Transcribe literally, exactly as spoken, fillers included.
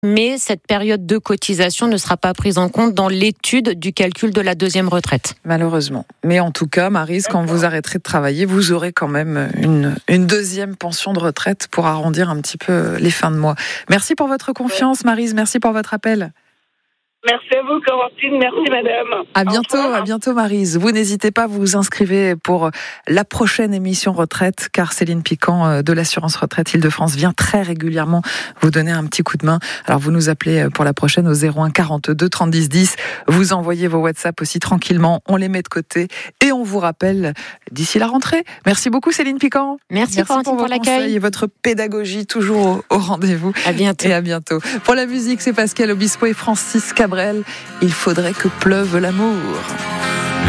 mais cette période de cotisation ne sera pas prise en compte dans l'étude du calcul de la deuxième retraite. Malheureusement. Mais en tout cas, Maryse, quand vous arrêterez de travailler, vous aurez quand même une, une deuxième pension de retraite pour arrondir un petit peu les fins de mois. Merci pour votre confiance, Maryse. Merci pour votre appel. Merci à vous, Corentine. Merci, madame. À bientôt, à bientôt, Maryse. Vous n'hésitez pas, vous vous inscrivez pour la prochaine émission retraite, car Céline Piquant de l'assurance retraite Île-de-France vient très régulièrement vous donner un petit coup de main. Alors, vous nous appelez pour la prochaine au zéro un quarante-deux trente dix dix. Vous envoyez vos WhatsApp aussi tranquillement. On les met de côté et on vous rappelle d'ici la rentrée. Merci beaucoup, Céline Piquant. Merci, Merci Corentine, pour, pour l'accueil et votre pédagogie toujours au, au rendez-vous. À bientôt. Et à bientôt. Pour la musique, c'est Pascal Obispo et Francis Cabrel. Il faudrait que pleuve l'amour.